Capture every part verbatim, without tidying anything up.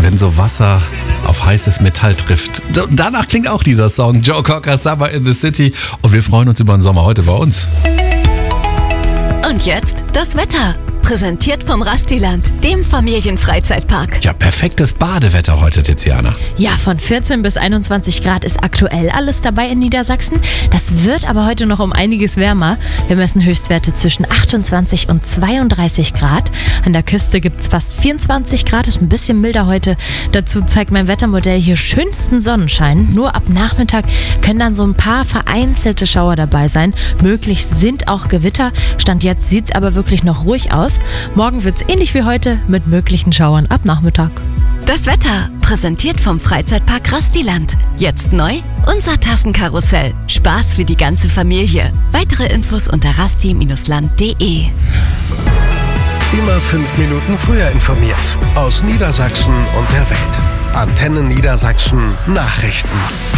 wenn so Wasser auf heißes Metall trifft. Danach klingt auch dieser Song, Joe Cocker, Summer in the City. Und wir freuen uns über den Sommer heute bei uns. Und jetzt das Wetter. Präsentiert vom Rastiland, dem Familienfreizeitpark. Ja, perfektes Badewetter heute, Tiziana. Ja, von vierzehn bis einundzwanzig Grad ist aktuell alles dabei in Niedersachsen. Das wird aber heute noch um einiges wärmer. Wir messen Höchstwerte zwischen achtundzwanzig und zweiunddreißig Grad. An der Küste gibt es fast vierundzwanzig Grad, ist ein bisschen milder heute. Dazu zeigt mein Wettermodell hier schönsten Sonnenschein. Nur ab Nachmittag können dann so ein paar vereinzelte Schauer dabei sein. Möglich sind auch Gewitter. Stand jetzt sieht es aber wirklich noch ruhig aus. Morgen wird es ähnlich wie heute mit möglichen Schauern ab Nachmittag. Das Wetter, präsentiert vom Freizeitpark Rastiland. Jetzt neu, unser Tassenkarussell. Spaß für die ganze Familie. Weitere Infos unter rasti Bindestrich land punkt de. Immer fünf Minuten früher informiert. Aus Niedersachsen und der Welt. Antenne Niedersachsen Nachrichten.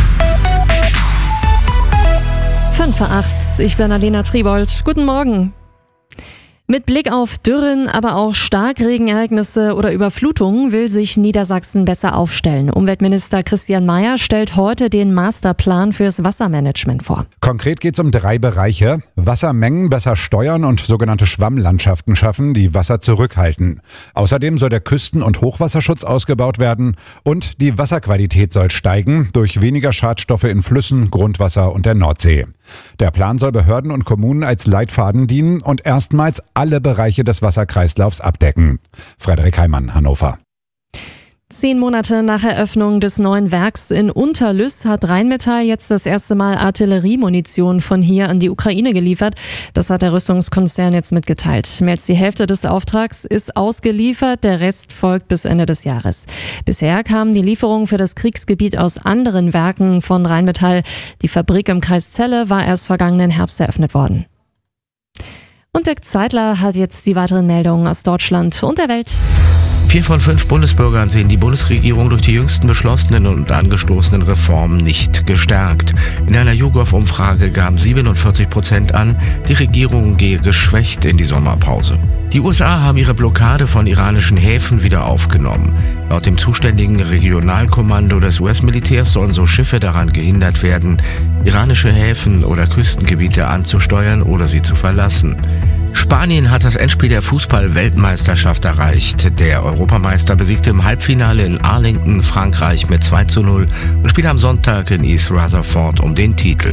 fünf vor acht, ich bin Alena Triebold. Guten Morgen. Mit Blick auf Dürren, aber auch Starkregenereignisse oder Überflutungen will sich Niedersachsen besser aufstellen. Umweltminister Christian Mayer stellt heute den Masterplan fürs Wassermanagement vor. Konkret geht es um drei Bereiche. Wassermengen besser steuern und sogenannte Schwammlandschaften schaffen, die Wasser zurückhalten. Außerdem soll der Küsten- und Hochwasserschutz ausgebaut werden und die Wasserqualität soll steigen durch weniger Schadstoffe in Flüssen, Grundwasser und der Nordsee. Der Plan soll Behörden und Kommunen als Leitfaden dienen und erstmals alle Bereiche des Wasserkreislaufs abdecken. Frederik Heimann, Hannover. Zehn Monate nach Eröffnung des neuen Werks in Unterlüss hat Rheinmetall jetzt das erste Mal Artilleriemunition von hier an die Ukraine geliefert. Das hat der Rüstungskonzern jetzt mitgeteilt. Mehr als die Hälfte des Auftrags ist ausgeliefert, der Rest folgt bis Ende des Jahres. Bisher kamen die Lieferungen für das Kriegsgebiet aus anderen Werken von Rheinmetall. Die Fabrik im Kreis Celle war erst vergangenen Herbst eröffnet worden. Und Dirk Zeitler hat jetzt die weiteren Meldungen aus Deutschland und der Welt. Vier von fünf Bundesbürgern sehen die Bundesregierung durch die jüngsten beschlossenen und angestoßenen Reformen nicht gestärkt. In einer YouGov-Umfrage gaben siebenundvierzig Prozent an, die Regierung gehe geschwächt in die Sommerpause. Die U S A haben ihre Blockade von iranischen Häfen wieder aufgenommen. Laut dem zuständigen Regionalkommando des U S-Militärs sollen so Schiffe daran gehindert werden, iranische Häfen oder Küstengebiete anzusteuern oder sie zu verlassen. Spanien hat das Endspiel der Fußball-Weltmeisterschaft erreicht. Der Europameister besiegte im Halbfinale in Arlington Frankreich mit zwei zu null und spielt am Sonntag in East Rutherford um den Titel.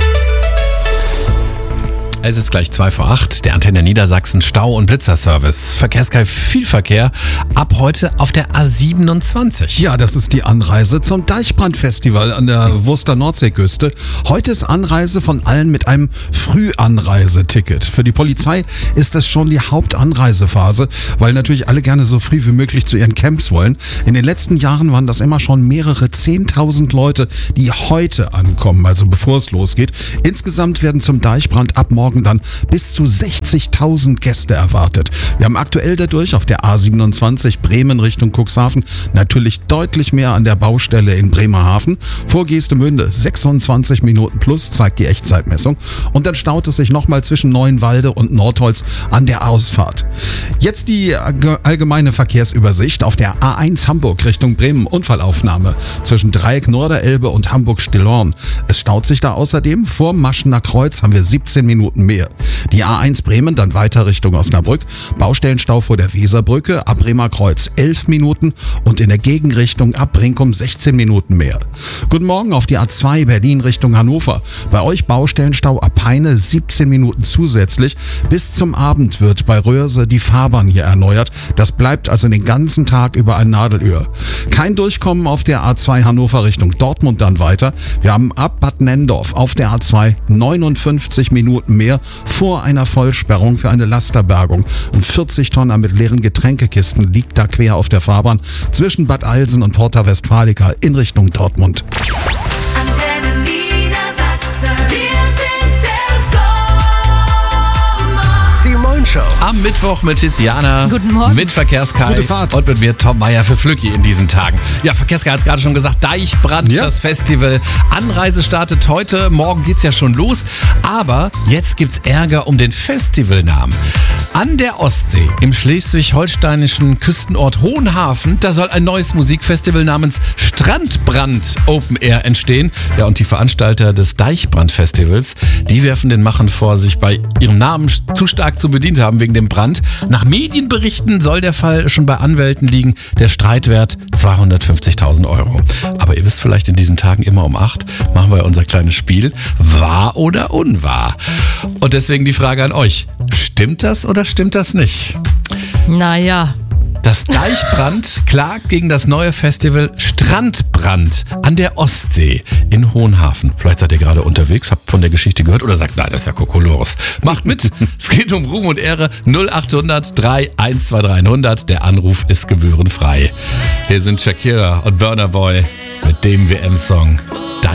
Es ist gleich zwei vor acht, der Antenne Niedersachsen Stau- und Blitzerservice. Verkehrskeil viel Verkehr, ab heute auf der A siebenundzwanzig. Ja, das ist die Anreise zum Deichbrand-Festival an der Wurster Nordseeküste. Heute ist Anreise von allen mit einem Frühanreiseticket. Für die Polizei ist das schon die Hauptanreisephase, weil natürlich alle gerne so früh wie möglich zu ihren Camps wollen. In den letzten Jahren waren das immer schon mehrere zehntausend Leute, die heute ankommen, also bevor es losgeht. Insgesamt werden zum Deichbrand ab morgen dann bis zu sechzigtausend Gäste erwartet. Wir haben aktuell dadurch auf der A siebenundzwanzig Bremen Richtung Cuxhaven natürlich deutlich mehr an der Baustelle in Bremerhaven. Vor Geestemünde sechsundzwanzig Minuten plus, zeigt die Echtzeitmessung. Und dann staut es sich nochmal zwischen Neuenwalde und Nordholz an der Ausfahrt. Jetzt die allgemeine Verkehrsübersicht auf der A eins Hamburg Richtung Bremen. Unfallaufnahme zwischen Dreieck Norderelbe und Hamburg-Stillorn. Es staut sich da außerdem. Vor Maschener Kreuz haben wir siebzehn Minuten mehr. Die A eins Bremen dann weiter Richtung Osnabrück. Baustellenstau vor der Weserbrücke, ab Bremer Kreuz elf Minuten und in der Gegenrichtung ab Brinkum sechzehn Minuten mehr. Guten Morgen auf die A zwei Berlin Richtung Hannover. Bei euch Baustellenstau ab Peine siebzehn Minuten zusätzlich. Bis zum Abend wird bei Röhrse die Fahrbahn hier erneuert. Das bleibt also den ganzen Tag über ein Nadelöhr. Kein Durchkommen auf der A zwei Hannover Richtung Dortmund dann weiter. Wir haben ab Bad Nendorf auf der A zwei neunundfünfzig Minuten mehr vor einer Vollsperrung für eine Lasterbergung. Ein vierzig Tonner mit leeren Getränkekisten liegt da quer auf der Fahrbahn zwischen Bad Alsen und Porta Westfalica in Richtung Dortmund. Antenne Niedersachsen, wir sind der Sommer. Die Moin Show. Am Mittwoch mit Tiziana. Guten Morgen. Mit Verkehrskai. Gute Fahrt. Und mit mir Tom Meyer für Flücki in diesen Tagen. Ja, Verkehrskai hat es gerade schon gesagt. Deichbrand, Ja. das Festival. Anreise startet heute. Morgen geht's ja schon los. Aber jetzt gibt's Ärger um den Festivalnamen. An der Ostsee, im schleswig-holsteinischen Küstenort Hohenhafen, da soll ein neues Musikfestival namens Strandbrand Open Air entstehen. Ja, und die Veranstalter des Deichbrand-Festivals, die werfen den Machern vor, sich bei ihrem Namen zu stark zu bedient haben wegen dem Brand. Nach Medienberichten soll der Fall schon bei Anwälten liegen. Der Streitwert zweihundertfünfzigtausend Euro. Aber ihr wisst vielleicht in diesen Tagen immer um acht, machen wir unser kleines Spiel. Wahr oder unwahr? Und deswegen die Frage an euch. Stimmt das oder stimmt das nicht? Naja. Das Deichbrand klagt gegen das neue Festival Strandbrand an der Ostsee in Hohenhafen. Vielleicht seid ihr gerade unterwegs, habt von der Geschichte gehört oder sagt, nein, das ist ja Kokolores. Macht mit, es geht um Ruhm und Ehre. null achthundert drei eins zwei drei hundert. Der Anruf ist gebührenfrei. Hier sind Shakira und Burna Boy mit dem W M-Song